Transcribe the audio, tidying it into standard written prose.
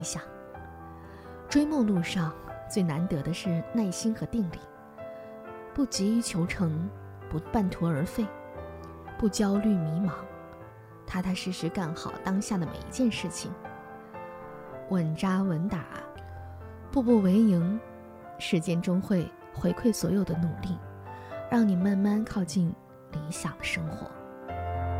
想。追梦路上最难得的是耐心和定力，不急于求成，不半途而废，不焦虑迷茫，踏踏实实干好当下的每一件事情，稳扎稳打，步步为营，时间终会回馈所有的努力，让你慢慢靠近理想的生活。